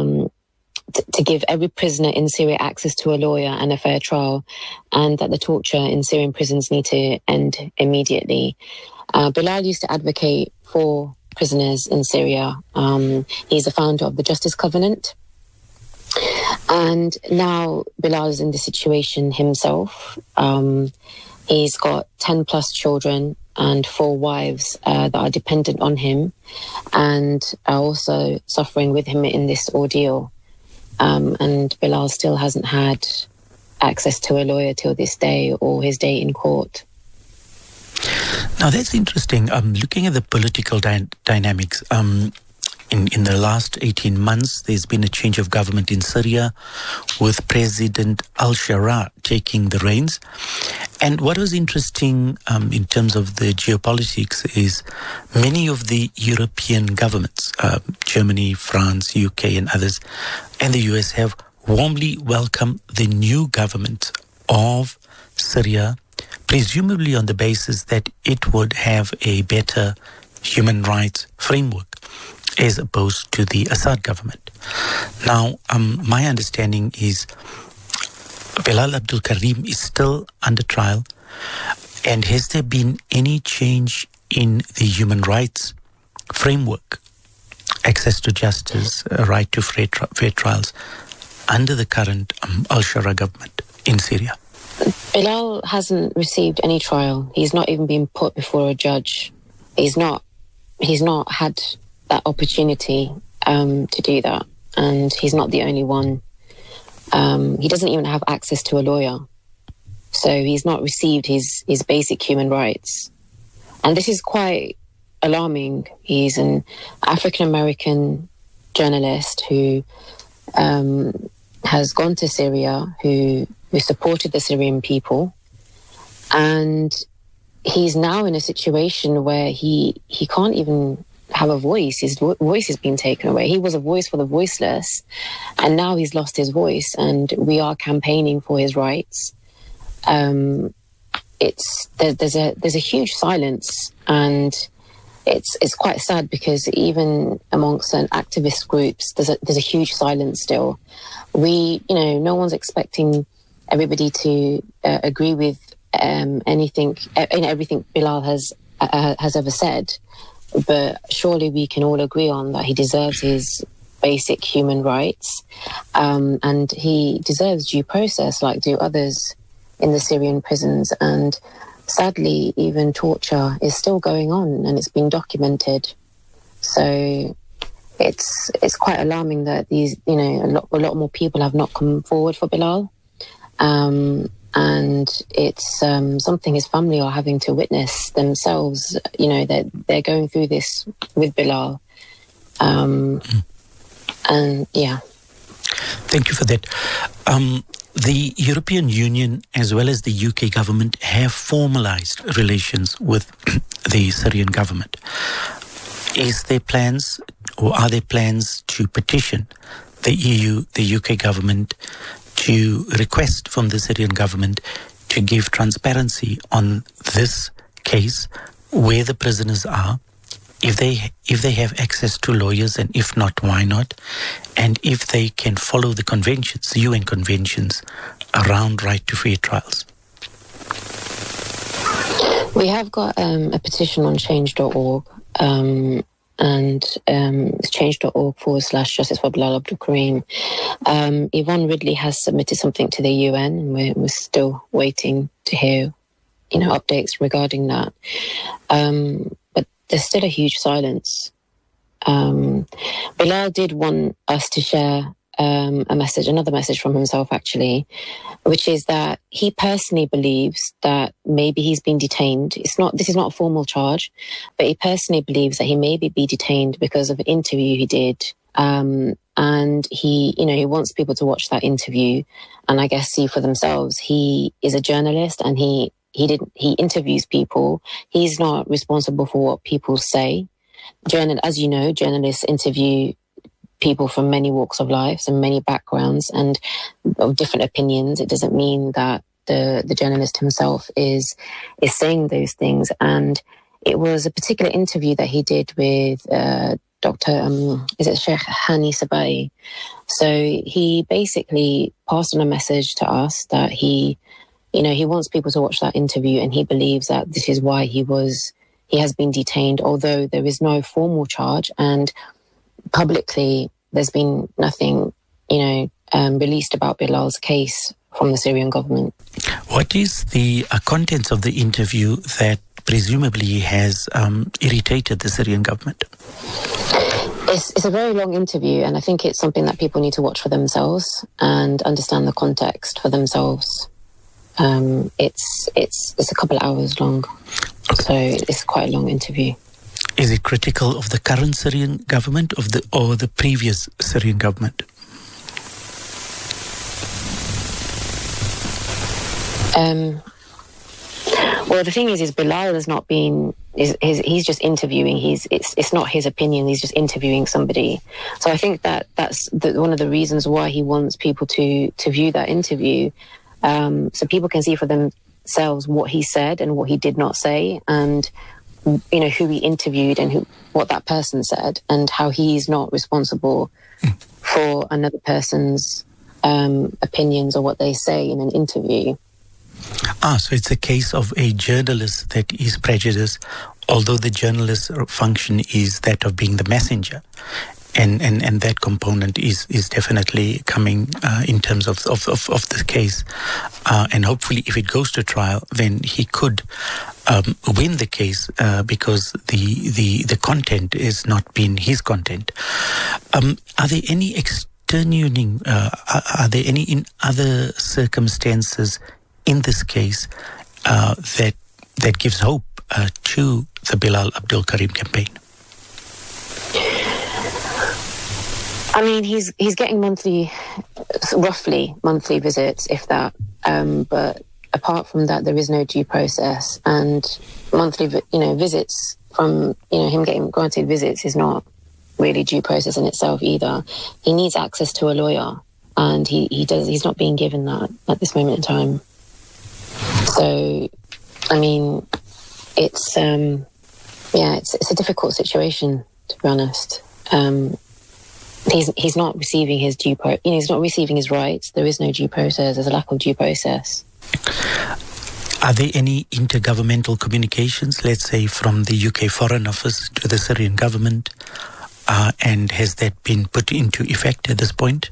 Speaker 16: to give every prisoner in Syria access to a lawyer and a fair trial, and that the torture in Syrian prisons need to end immediately. Bilal used to advocate for prisoners in Syria. He's a founder of the Justice Covenant. And now Bilal is in this situation himself. He's got 10 plus children and 4 wives that are dependent on him and are also suffering with him in this ordeal. And Bilal still hasn't had access to a lawyer till this day or his day in court.
Speaker 3: Now that's interesting. Looking at the political dynamics, in the last 18 months, there's been a change of government in Syria with President al-Shara taking the reins. And what was interesting in terms of the geopolitics is many of the European governments, Germany, France, UK and others, and the US have warmly welcomed the new government of Syria, presumably on the basis that it would have a better human rights framework as opposed to the Assad government. Now, my understanding is Bilal Abdul Karim is still under trial. And has there been any change in the human rights framework, access to justice, right to fair trials, under the current al-Shara government in Syria?
Speaker 16: Bilal hasn't received any trial. He's not even been put before a judge. He's not had that opportunity to do that. And he's not the only one. He doesn't even have access to a lawyer. So he's not received his basic human rights. And this is quite alarming. He's an African-American journalist who has gone to Syria, who supported the Syrian people. And he's now in a situation where he can't even have a voice. His voice has been taken away. He was a voice for the voiceless, and now he's lost his voice, and we are campaigning for his rights. There's a huge silence, and it's quite sad because even amongst certain activist groups, there's a huge silence still. No one's expecting everybody to agree with everything Bilal has ever said. But surely we can all agree on that he deserves his basic human rights, and he deserves due process like do others in the Syrian prisons. And sadly, even torture is still going on, and it's being documented. So it's quite alarming that these, a lot more people have not come forward for Bilal. And it's something his family are having to witness themselves. That they're going through this with Bilal. And yeah.
Speaker 3: Thank you for that. The European Union as well as the UK government have formalized relations with the Syrian government. Is there plans or are there plans to petition the EU, the UK government, to request from the Syrian government to give transparency on this case, where the prisoners are, if they have access to lawyers, and if not, why not, and if they can follow the conventions, the UN conventions around right to fair trials.
Speaker 16: We have got a petition on change.org, and it's change.org/justice for Bilal Abdul Karim. Yvonne Ridley has submitted something to the UN, and we're still waiting to hear, updates regarding that. But there's still a huge silence. Bilal did want us to share another message from himself, actually, which is that he personally believes that maybe he's been detained. This is not a formal charge, but he personally believes that he may be detained because of an interview he did. And he wants people to watch that interview and I guess see for themselves. He is a journalist, and he interviews people. He's not responsible for what people say. As you know, journalists interview people from many walks of life and many backgrounds and of different opinions. It doesn't mean that the journalist himself is saying those things. And it was a particular interview that he did with Dr. Sheikh Hani Sabai. So he basically passed on a message to us that he wants people to watch that interview, and he believes that this is why he has been detained, although there is no formal charge, and publicly there's been nothing, released about Bilal's case from the Syrian government.
Speaker 3: What is the contents of the interview that presumably has irritated the Syrian government?
Speaker 16: It's a very long interview, and I think it's something that people need to watch for themselves and understand the context for themselves. It's a couple of hours long, so it's quite a long interview.
Speaker 3: Is it critical of the current Syrian government or the previous Syrian government?
Speaker 16: Well, the thing is Bilal has not been. He's just interviewing. It's not his opinion. He's just interviewing somebody. So I think that's one of the reasons why he wants people to view that interview, so people can see for themselves what he said and what he did not say, and who he interviewed and what that person said, and how he's not responsible for another person's opinions or what they say in an interview.
Speaker 3: So it's a case of a journalist that is prejudiced, although the journalist's function is that of being the messenger. And that component is definitely coming in terms of the case. And hopefully if it goes to trial, then he could win the case because the content is not been his content. Are there any extenuating, are there any in other circumstances in this case that gives hope to the Bilal Abdul Karim campaign?
Speaker 16: I mean, he's getting roughly monthly visits, if that. But apart from that, there is no due process, and monthly, visits from him getting granted visits is not really due process in itself either. He needs access to a lawyer, and he's not being given that at this moment in time. So, I mean, it's a difficult situation, to be honest. He's not receiving his he's not receiving his rights. There is no due process. There's a lack of due process.
Speaker 3: Are there any intergovernmental communications, let's say from the UK Foreign Office to the Syrian government, and has that been put into effect at this point?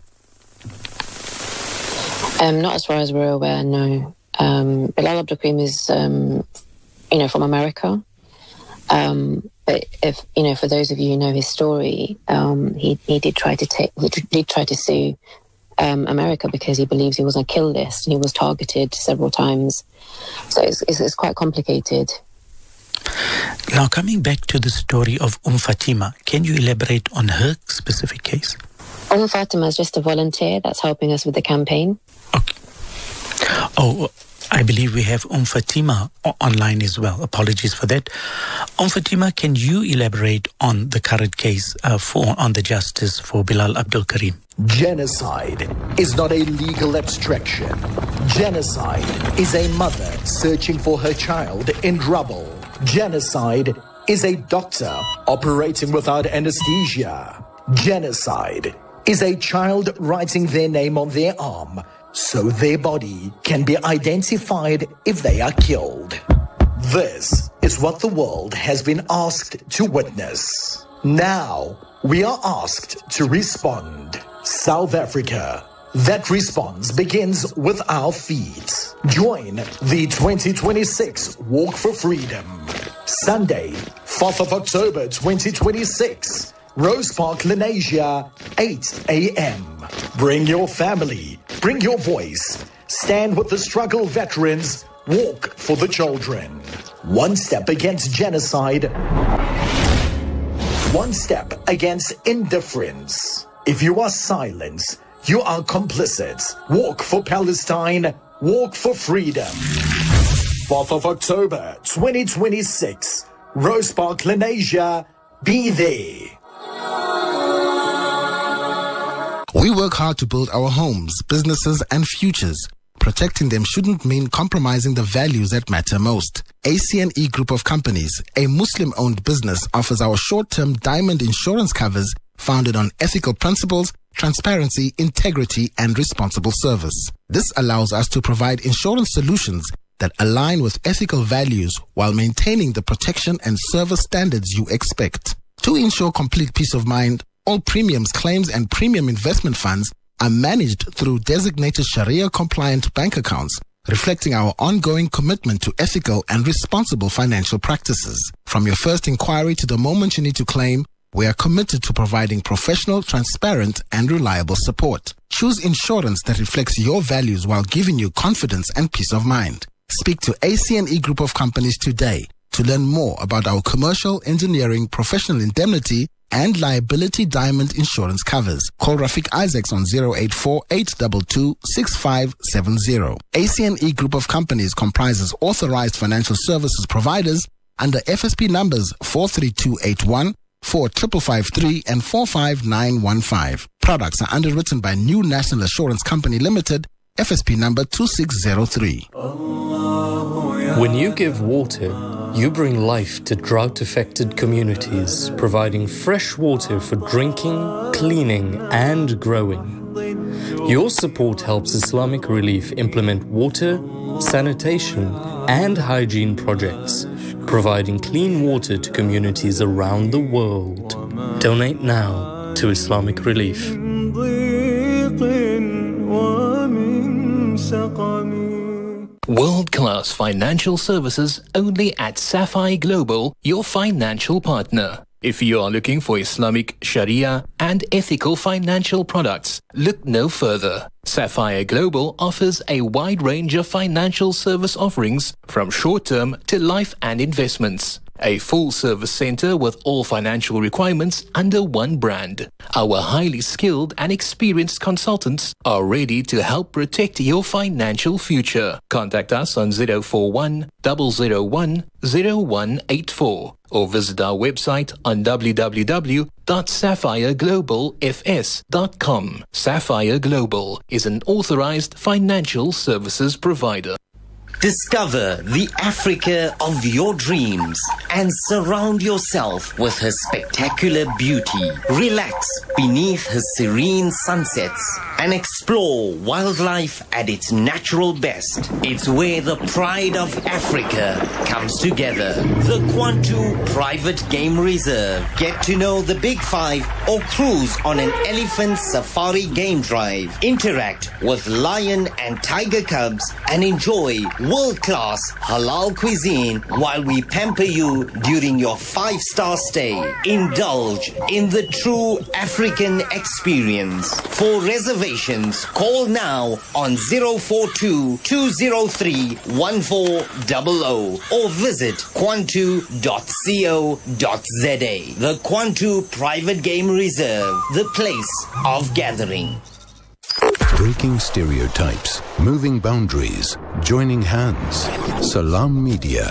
Speaker 16: Not as far as we're aware, no. Bilal Abdul Karim is, from America. But if for those of you who know his story, he did try to sue America because he believes he was on a kill list and he was targeted several times. So it's quite complicated.
Speaker 3: Now, coming back to the story of Fatima, can you elaborate on her specific case?
Speaker 16: Fatima is just a volunteer that's helping us with the campaign.
Speaker 3: Okay. Oh, I believe we have Fatima online as well. Apologies for that. Fatima, can you elaborate on the current case on the justice for Bilal Abdul Karim?
Speaker 18: Genocide is not a legal abstraction. Genocide is a mother searching for her child in rubble. Genocide is a doctor operating without anesthesia. Genocide is a child writing their name on their arm so their body can be identified if they are killed. This is what the world has been asked to witness. Now, we are asked to respond. South Africa. That response begins with our feet. Join the 2026 Walk for Freedom. Sunday, 4th of October 2026. Rose Park, Lenasia, 8 a.m. Bring your family, bring your voice. Stand with the struggle veterans. Walk for the children. One step against genocide. One step against indifference. If you are silent, you are complicit. Walk for Palestine. Walk for freedom. 4th of October 2026. Rose Park, Lenasia. Be there.
Speaker 9: We work hard to build our homes, businesses, and futures. Protecting them shouldn't mean compromising the values that matter most. ACNE Group of Companies, a Muslim-owned business, offers our short-term diamond insurance covers founded on ethical principles, transparency, integrity, and responsible service. This allows us to provide insurance solutions that align with ethical values while maintaining the protection and service standards you expect. To ensure complete peace of mind, all premiums, claims, and premium investment funds are managed through designated Sharia-compliant bank accounts, reflecting our ongoing commitment to ethical and responsible financial practices. From your first inquiry to the moment you need to claim, we are committed to providing professional, transparent, and reliable support. Choose insurance that reflects your values while giving you confidence and peace of mind. Speak to ACNE Group of Companies today to learn more about our commercial, engineering, professional indemnity, and liability diamond insurance covers. Call Rafiq Isaacs on 084-822-6570. ACNE Group of Companies comprises authorized financial services providers under FSP numbers 43281, 4553, and 45915. Products are underwritten by New National Assurance Company Limited, FSP number 2603.
Speaker 19: When you give water, you bring life to drought-affected communities, providing fresh water for drinking, cleaning, and growing. Your support helps Islamic Relief implement water, sanitation, and hygiene projects, providing clean water to communities around the world. Donate now to Islamic Relief.
Speaker 20: World-class financial services only at Sapphire Global, your financial partner. If you are looking for Islamic Sharia and ethical financial products, look no further. Sapphire Global offers a wide range of financial service offerings from short-term to life and investments. A full-service center with all financial requirements under one brand. Our highly skilled and experienced consultants are ready to help protect your financial future. Contact us on 041 001 0184 or visit our website on www.sapphireglobalfs.com. Sapphire Global is an authorized financial services provider.
Speaker 21: Discover the Africa of your dreams and surround yourself with her spectacular beauty. Relax beneath her serene sunsets and explore wildlife at its natural best. It's where the pride of Africa comes together. The Kwantu Private Game Reserve. Get to know the Big Five or cruise on an elephant safari game drive. Interact with lion and tiger cubs and enjoy world-class halal cuisine while we pamper you during your 5-star stay. Indulge in the true African experience. For reservations, call now on 042-203-1400 or visit kwantu.co.za. The Kwantu Private Game Reserve, the place of gathering.
Speaker 2: Breaking stereotypes, moving boundaries, joining hands. Salam Media.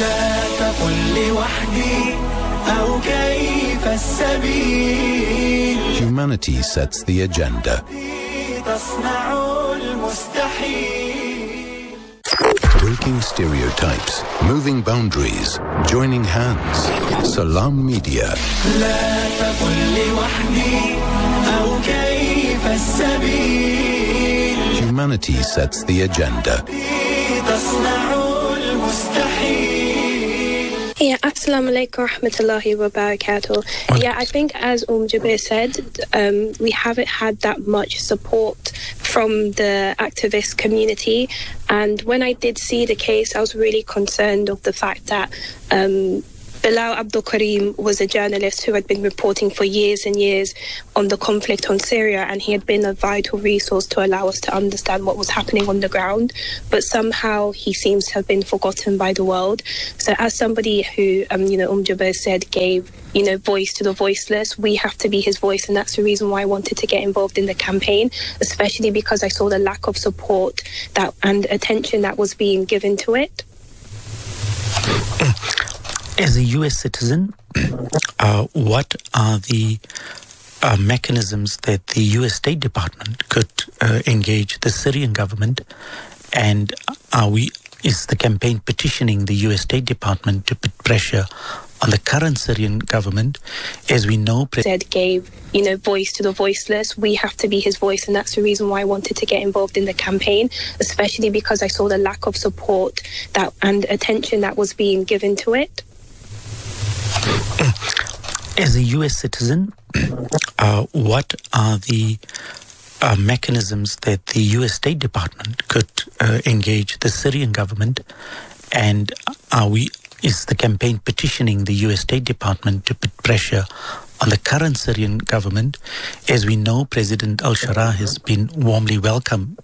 Speaker 2: Humanity sets the agenda. Breaking stereotypes, moving boundaries, joining hands. Salam Media. Humanity sets the agenda.
Speaker 1: Yeah, assalamu alaikum rahmatullahi wa barakatuh. Yeah, I think as Jubair said, we haven't had that much support from the activist community. And when I did see the case, I was really concerned of the fact that Bilal Abdul Karim was a journalist who had been reporting for years and years on the conflict on Syria, and he had been a vital resource to allow us to understand what was happening on the ground. But somehow he seems to have been forgotten by the world. So as somebody who, Jubair said, gave, voice to the voiceless, we have to be his voice. And that's the reason why I wanted to get involved in the campaign, especially because I saw the lack of support and attention that was being given to it.
Speaker 3: As a US citizen, what are the mechanisms that the US State Department could engage the Syrian government, and is the campaign petitioning the US State Department to put pressure on the current Syrian government? As we know,
Speaker 1: gave voice to the voiceless. We have to be his voice, and that's the reason why I wanted to get involved in the campaign, especially because I saw the lack of support and attention that was being given to it.
Speaker 3: As a US citizen, what are the mechanisms that the US State Department could engage the Syrian government, and is the campaign petitioning the US State Department to put pressure on the current Syrian government? As we know, President al-Shara has been warmly welcomed